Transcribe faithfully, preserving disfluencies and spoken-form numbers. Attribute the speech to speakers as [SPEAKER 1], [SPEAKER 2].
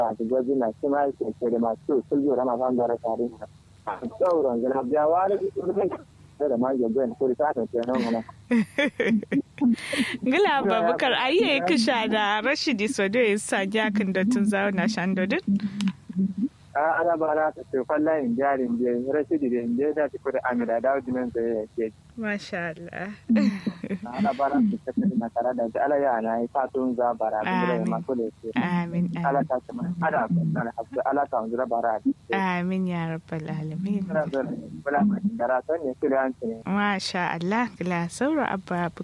[SPEAKER 1] ta gwaji na kima ke ke da masu sulhu da masu da tare da sauran gana biya wani da ma ga ben ko ta ta nan wannan
[SPEAKER 2] Gila Babakar ayi kisha da Rashidi Sodo yasa jakin da tun zauna shandodin
[SPEAKER 1] a ana bara ta ce fallahin jarin je Rashidi da je da ta da Amira da wajen da yake
[SPEAKER 2] masha Allah
[SPEAKER 1] ana bara ta ce na tare da Allah ya na yi fatun za bara da ma ko da yake
[SPEAKER 2] amin
[SPEAKER 1] Allah ta ce ana Allah ta wanzura bara
[SPEAKER 2] amin ya rabbal alamin
[SPEAKER 1] bala bala da ra ne kiran ne
[SPEAKER 2] masha Allah gila saura abba